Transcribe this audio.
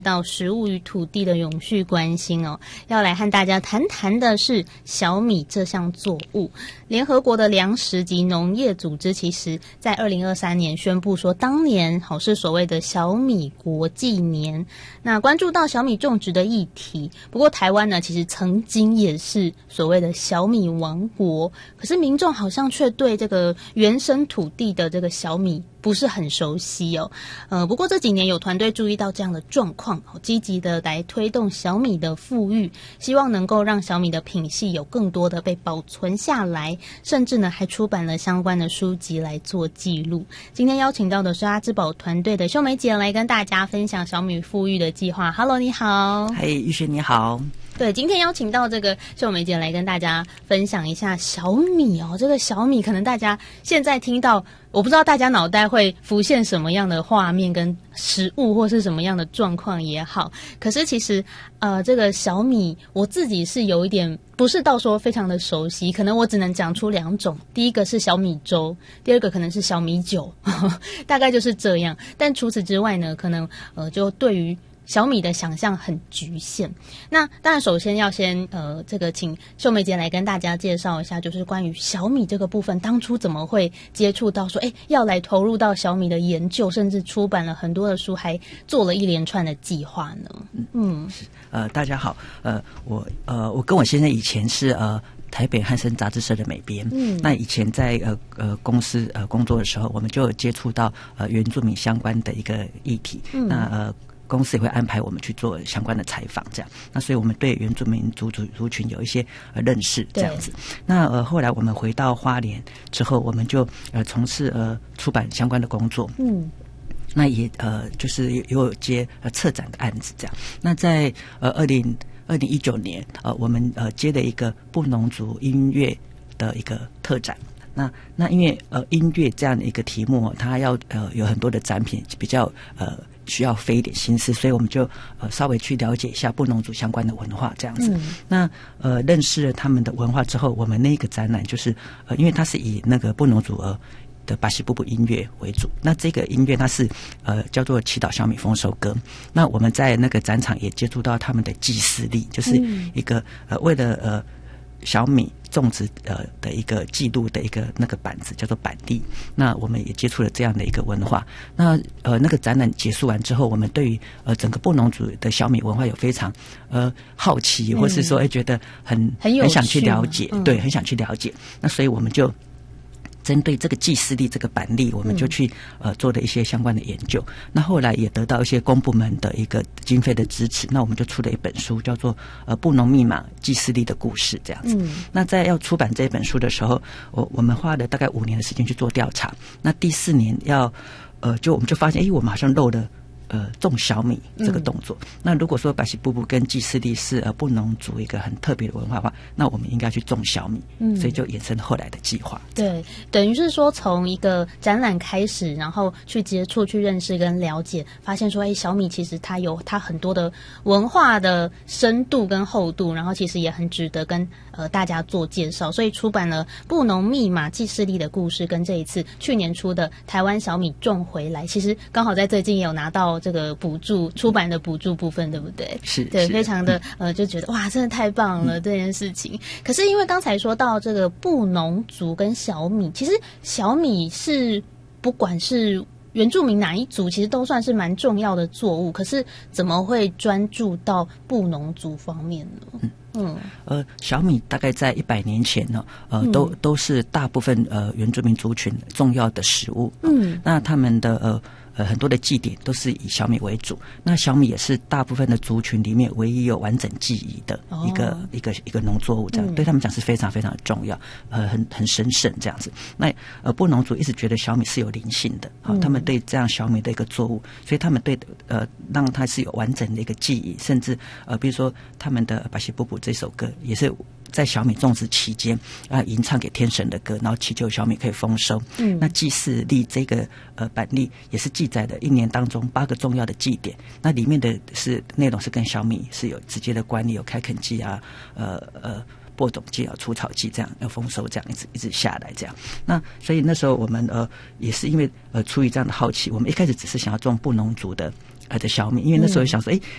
到食物与土地的永续关心哦，要来和大家谈谈的是小米这项作物。联合国的粮食及农业组织其实在2023年宣布说，当年是所谓的小米国际年，那关注到小米种植的议题。不过台湾呢，其实曾经也是所谓的小米王国，可是民众好像却对这个原生土地的这个小米不是很熟悉哦。不过这几年有团队注意到这样的状况，积极的来推动小米的富裕，希望能够让小米的品系有更多的被保存下来，甚至呢还出版了相关的书籍来做记录。今天邀请到的是阿芝宝团队的秀梅姐来跟大家分享小米富裕的计划。Hello， 你好。 嗨，玉璇你好。 对，今天邀请到这个秀梅姐来跟大家分享一下小米哦。这个小米可能大家现在听到，我不知道大家脑袋会浮现什么样的画面跟食物或是什么样的状况也好，可是其实这个小米我自己是有一点不是到说非常的熟悉，可能我只能讲出两种，第一个是小米粥，第二个可能是小米酒大概就是这样。但除此之外呢，可能就对于小米的想象很局限。那当然首先要先这个请秀梅姐来跟大家介绍一下，就是关于小米这个部分当初怎么会接触到说要来投入到小米的研究，甚至出版了很多的书，还做了一连串的计划呢？ 大家好，我跟我先生以前是台北汉声杂志社的美编，那以前在公司工作的时候，我们就有接触到原住民相关的一个议题，那公司也会安排我们去做相关的采访，这样。那所以我们对原住民族群有一些认识，这样子。那后来我们回到花莲之后，我们就从事出版相关的工作。那也就是有接策展的案子，这样。那在2019年，我们接了一个布农族音乐的一个特展。那因为音乐这样的一个题目，它要有很多的展品，比较需要费一点心思，所以我们就稍微去了解一下布农族相关的文化这样子。那认识了他们的文化之后，我们那个展览就是因为它是以那个布农族的巴西布布音乐为主，那这个音乐它是叫做祈祷小米丰收歌。那我们在那个展场也接触到他们的祭祀历，就是一个为了小米种植的一个记录的一个那个板子叫做板历，那我们也接触了这样的一个文化。那那个展览结束完之后，我们对于整个布农族的小米文化有非常好奇，或是说觉得很想去了解，对，很想去了解。那所以我们就针对这个祭祀历这个版例，我们就去做了一些相关的研究。那后来也得到一些公部门的一个经费的支持，那我们就出了一本书，叫做布农密码祭祀历的故事这样子。那在要出版这本书的时候，我们花了大概5年的时间去做调查。那第4年我们就发现，我们好像漏了种小米这个动作。那如果说巴西布布跟祭祀历是布农族一个很特别的文化的话，那我们应该去种小米，所以就衍生了后来的计划。 对，等于是说从一个展览开始，然后去接触、去认识跟了解，发现说，小米其实它有它很多的文化的深度跟厚度，然后其实也很值得跟大家做介绍，所以出版了布农密码祭祀历的故事，跟这一次去年出的台湾小米种回来，其实刚好在最近也有拿到这个补助，出版的补助部分，对不对？ 是， 对，非常的就觉得哇，真的太棒了这件事情。可是因为刚才说到这个布农族跟小米，其实小米是不管是原住民哪一族，其实都算是蛮重要的作物，可是怎么会专注到布农族方面呢？ 小米大概在100年前呢，都是大部分原住民族群重要的食物。那他们的很多的祭典都是以小米为主。那小米也是大部分的族群里面唯一有完整记忆的一个农作物，这样对他们讲是非常非常的重要，很神圣这样子。那布农族一直觉得小米是有灵性的，他们对这样小米的一个作物，所以他们对让它是有完整的一个记忆，甚至比如说他们的巴西布布这首歌也是在小米种植期间吟唱给天神的歌，然后祈求小米可以丰收。那祭祀历这个版例也是记载了1年当中8个重要的祭典，那里面的内容是跟小米是有直接的关联，有开垦季播种季除草季这样要丰收，这样一直下来这样。那所以那时候我们也是因为出于这样的好奇，我们一开始只是想要种布农族的的小米，因为那时候想说，